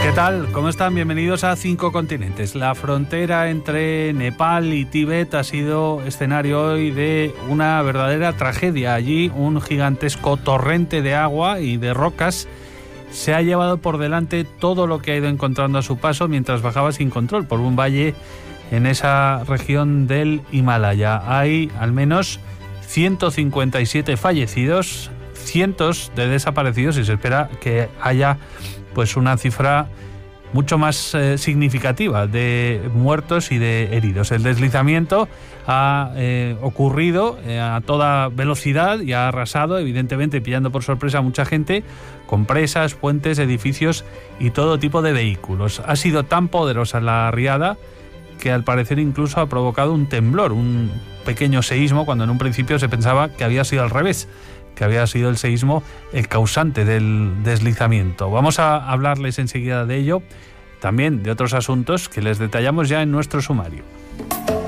¿Qué tal? ¿Cómo están? Bienvenidos a 5 Continentes. La frontera entre Nepal y Tíbet ha sido escenario hoy de una verdadera tragedia. Allí un gigantesco torrente de agua y de rocas se ha llevado por delante todo lo que ha ido encontrando a su paso mientras bajaba sin control por un valle en esa región del Himalaya. Hay al menos 157 fallecidos, cientos de desaparecidos y se espera que haya pues una cifra mucho más significativa de muertos y de heridos. El deslizamiento ha ocurrido a toda velocidad y ha arrasado, evidentemente pillando por sorpresa a mucha gente, con presas, puentes, edificios y todo tipo de vehículos. Ha sido tan poderosa la riada que al parecer incluso ha provocado un temblor, un pequeño seísmo, cuando en un principio se pensaba que había sido al revés, que había sido el seísmo el causante del deslizamiento. Vamos a hablarles enseguida de ello, también de otros asuntos que les detallamos ya en nuestro sumario.